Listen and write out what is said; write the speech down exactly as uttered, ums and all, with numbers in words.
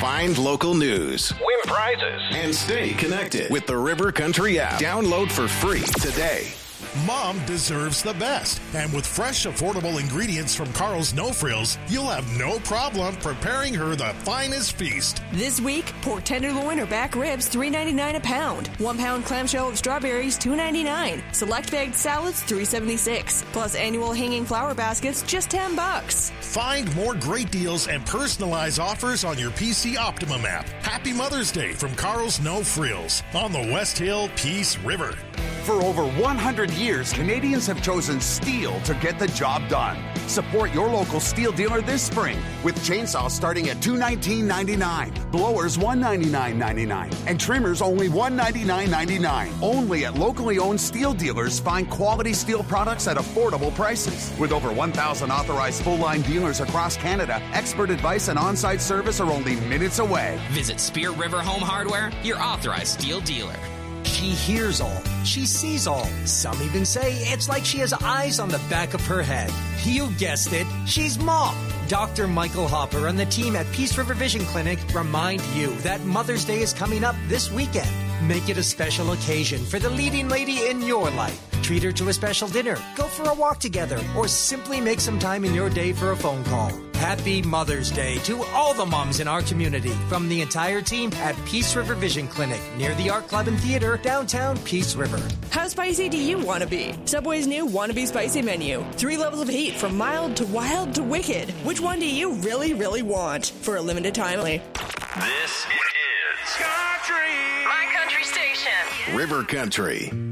Find local news, win prizes, and stay connected with the River Country app. Download for free today. Mom deserves the best. And with fresh, affordable ingredients from Carl's No Frills, you'll have no problem preparing her the finest feast. This week, pork tenderloin or back ribs, three ninety-nine a pound. One pound clamshell of strawberries, two ninety-nine. Select bagged salads, three seventy-six. Plus annual hanging flower baskets, just ten bucks. Find more great deals and personalized offers on your P C Optimum app. Happy Mother's Day from Carl's No Frills on the West Hill Peace River. For over one hundred years, Canadians have chosen steel to get the job done. Support your local steel dealer this spring with chainsaws starting at two nineteen ninety-nine, blowers one ninety-nine ninety-nine, and trimmers only one ninety-nine ninety-nine. Only at locally owned steel dealers. Find quality steel products at affordable prices. With over one thousand authorized full-line dealers across Canada, expert advice and on-site service are only minutes away. Visit Spear River Home Hardware, your authorized steel dealer. She hears all. She sees all. Some even say it's like she has eyes on the back of her head. You guessed it. She's Mom. Doctor Michael Hopper and the team at Peace River Vision Clinic remind you that Mother's Day is coming up this weekend. Make it a special occasion for the leading lady in your life. Treat her to a special dinner, go for a walk together, or simply make some time in your day for a phone call. Happy Mother's Day to all the moms in our community from the entire team at Peace River Vision Clinic near the Art Club and Theater, downtown Peace River. How spicy do you want to be? Subway's new Wanna Be Spicy menu. Three levels of heat from mild to wild to wicked. Which one do you really, really want? For a limited time only. This is Country. My country station. River Country.